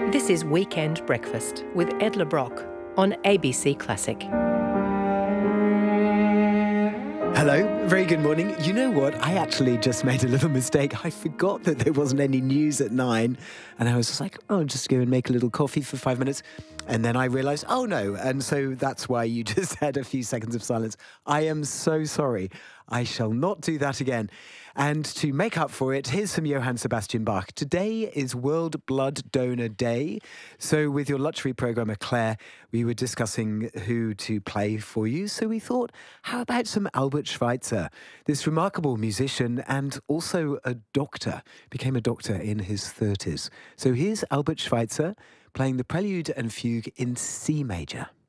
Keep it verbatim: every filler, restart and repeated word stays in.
This is Weekend Breakfast with Ed LeBrock on A B C Classic. Hello, very good morning. You know what? I actually just made a little mistake. I forgot that there wasn't any news at nine. And I was just like, oh, just go and make a little coffee for five minutes. And then I realized, oh no. And so that's why you just had a few seconds of silence. I am so sorry. I shall not do that again. And to make up for it, here's some Johann Sebastian Bach. Today is World Blood Donor Day. So with your luxury programmer, Claire, we were discussing who to play for you. So we thought, how about some Albert Schweitzer? This remarkable musician and also a doctor, became a doctor in his thirties. So here's Albert Schweitzer playing the Prelude and Fugue in C major.